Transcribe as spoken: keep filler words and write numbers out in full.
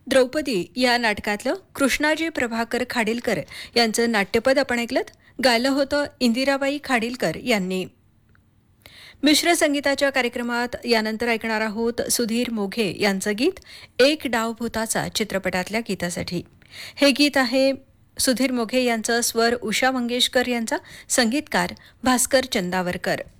द्रौपदी या नाटकातलं कृष्णाजी प्रभाकर खाडीलकर यांचं नाट्यपद आपण ऐकलं. गायलं होतं इंदिराबाई खाडीलकर यांनी. मिश्र संगीताच्या कार्यक्रमात यानंतर ऐकणार आहोत सुधीर मोघे यांचं गीत एक डाव भूताचा चित्रपटातल्या गीतासाठी. हे गीत आहे सुधीर मोघे यांचं, स्वर उषा मंगेशकर यांचा, संगीतकार भास्कर चंदावरकर.